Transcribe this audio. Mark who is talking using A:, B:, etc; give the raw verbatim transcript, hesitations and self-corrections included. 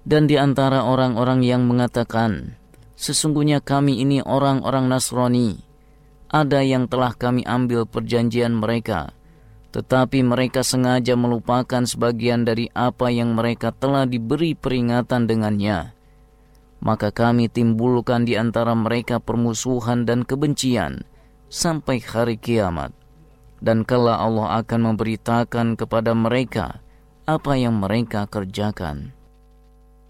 A: Dan di antara orang-orang yang mengatakan, sesungguhnya kami ini orang-orang Nasrani, ada yang telah kami ambil perjanjian mereka, tetapi mereka sengaja melupakan sebagian dari apa yang mereka telah diberi peringatan dengannya. Maka kami timbulkan di antara mereka permusuhan dan kebencian sampai hari kiamat. Dan kala Allah akan memberitakan kepada mereka apa yang mereka kerjakan.